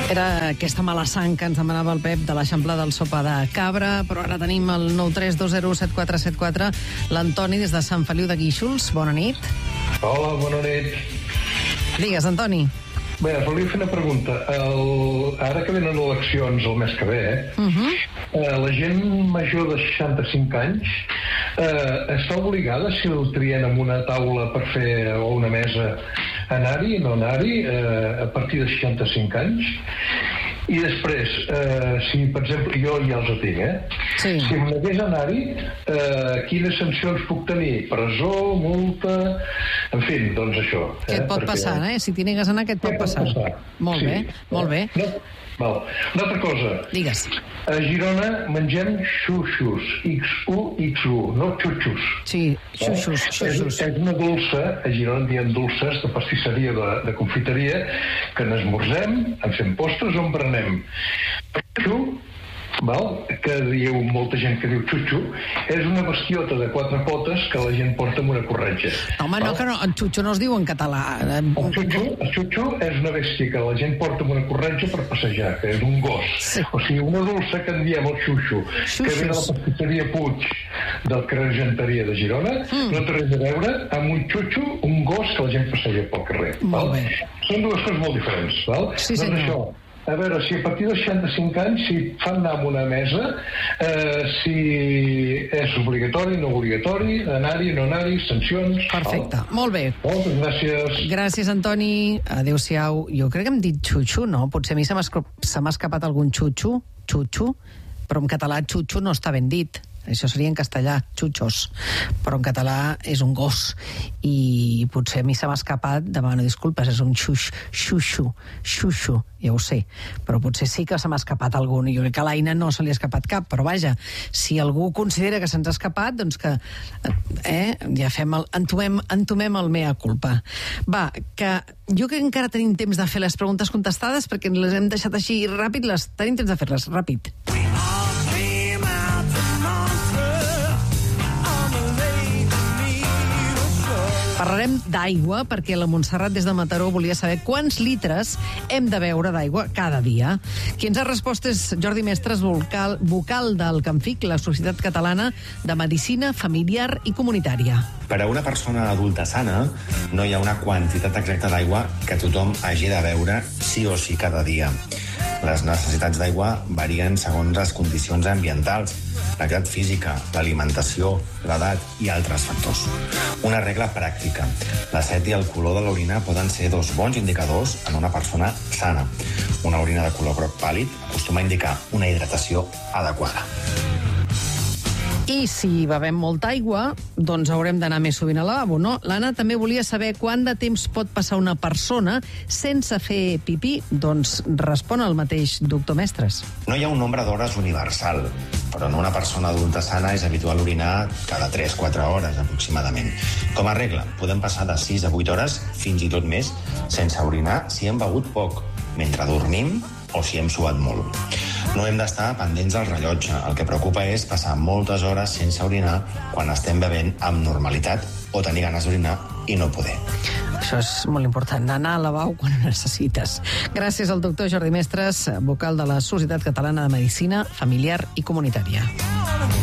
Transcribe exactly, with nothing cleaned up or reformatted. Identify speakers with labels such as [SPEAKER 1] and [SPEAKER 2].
[SPEAKER 1] Era aquesta mala sang que ens demanava el Pep de l'Eixample del Sopa de Cabra, però ara tenim el nou tres dos zero set quatre set quatre, l'Antoni des de Sant Feliu de Guíxols. Bona nit.
[SPEAKER 2] Hola, bona nit.
[SPEAKER 1] Digues, Antoni.
[SPEAKER 2] Bé, volia fer una pregunta. El... Ara que venen eleccions el mes que ve, eh? Uh -huh. eh, la gent major de seixanta-cinc anys eh, està obligada, si el trien en una taula per fer, o una mesa, anar-hi, no anar-hi, eh, a partir de seixanta-cinc anys? I després, eh, si, per exemple, jo ja els tinc, eh?
[SPEAKER 1] Sí.
[SPEAKER 2] Si em negués a anar-hi, eh, quines sancions puc tenir? Presó, multa... En fi, doncs això.
[SPEAKER 1] Què et
[SPEAKER 2] eh?
[SPEAKER 1] pot
[SPEAKER 2] Perquè...
[SPEAKER 1] passar, eh? Si t'hi negues a anar, què et pot,
[SPEAKER 2] Què pot
[SPEAKER 1] passar?
[SPEAKER 2] passar?
[SPEAKER 1] Molt
[SPEAKER 2] Sí.
[SPEAKER 1] bé, molt bé.
[SPEAKER 2] No? Val. Una altra cosa.
[SPEAKER 1] Digues.
[SPEAKER 2] A Girona mengem xuxos, ics u, ics u, no xutxos.
[SPEAKER 1] Sí, xuxos, xuxos.
[SPEAKER 2] És, és una dolça, a Girona en diem dolces de pastisseria, de, de confiteria, que n'esmorzem, en fem postres o en berenem. Xuxo, val? Que diu molta gent que diu xutxo, és una bestiota de quatre potes que la gent porta amb una corretja.
[SPEAKER 1] Home, no,
[SPEAKER 2] val?
[SPEAKER 1] que no, en xutxo no es diu en català.
[SPEAKER 2] El xutxo, el xutxo és una bèstia que la gent porta amb una corretja per passejar, que és un gos.
[SPEAKER 1] Sí.
[SPEAKER 2] O sigui, una dolça que en diem el xuxo,
[SPEAKER 1] Xuxos.
[SPEAKER 2] que ve de la pastisseria Puig del carrer Argenteria de Girona, mm. no té res a veure amb un xutxo, un gos que la gent passeja pel carrer.
[SPEAKER 1] Molt
[SPEAKER 2] val?
[SPEAKER 1] bé.
[SPEAKER 2] Són dues coses molt diferents. Val?
[SPEAKER 1] Sí,
[SPEAKER 2] doncs
[SPEAKER 1] senyor.
[SPEAKER 2] això, a veure, si a partir dels seixanta-cinc anys, si fan anar a una mesa, eh, si és obligatori, no obligatori, anar-hi, no anar-hi, sancions...
[SPEAKER 1] Perfecte,
[SPEAKER 2] val?
[SPEAKER 1] molt bé.
[SPEAKER 2] Moltes gràcies.
[SPEAKER 1] Gràcies, Antoni. Adéu-siau. Jo crec que hem dit xutxo, no? Potser a mi se m'ha escap- se m'ha escapat algun xutxo, xutxo, però en català xutxo no està ben dit. Això seria en castellà, xutxos, però en català és un gos, i potser a mi se m'ha escapat, demano disculpes, és un xux, xuxo, xuxo, ja ho sé, però potser sí que se m'ha escapat algun, i jo crec que a l'Aina no se li ha escapat cap, però vaja, si algú considera que se'ns ha escapat, doncs que, eh, ja fem el, entomem, entomem el mea culpa. Va, que jo crec que encara tenim temps de fer les preguntes contestades, perquè les hem deixat així ràpid, les tenim temps de fer-les ràpid. Parlarem d'aigua, perquè la Montserrat des de Mataró volia saber quants litres hem de beure d'aigua cada dia. Qui ens ha respost és Jordi Mestres, vocal, vocal del CAMFIC, la Societat Catalana de Medicina Familiar i Comunitària.
[SPEAKER 3] Per a una persona adulta sana, no hi ha una quantitat exacta d'aigua que tothom hagi de beure sí o sí cada dia. Les necessitats d'aigua varien segons les condicions ambientals, l'activitat física, l'alimentació, l'edat i altres factors. Una regla pràctica. La set i el color de l'orina poden ser dos bons indicadors en una persona sana. Una orina de color groc pàl·lid acostuma a indicar una hidratació adequada.
[SPEAKER 1] I si bevem molta aigua, doncs haurem d'anar més sovint al lavabo, no? L'Anna també volia saber quant de temps pot passar una persona sense fer pipí. Doncs respon el mateix doctor Mestres.
[SPEAKER 3] No hi ha un nombre d'hores universal, però en una persona adulta sana és habitual orinar cada tres a quatre hores aproximadament. Com a regla, podem passar de sis a vuit hores, fins i tot més, sense orinar si hem begut poc, mentre dormim o si hem suat molt. No hem d'estar pendents del rellotge. El que preocupa és passar moltes hores sense orinar quan estem bevent amb normalitat o tenir ganes d'orinar i no poder.
[SPEAKER 1] Això és molt important, anar al lavabo quan ho necessites. Gràcies al doctor Jordi Mestres, vocal de la Societat Catalana de Medicina Familiar i Comunitària.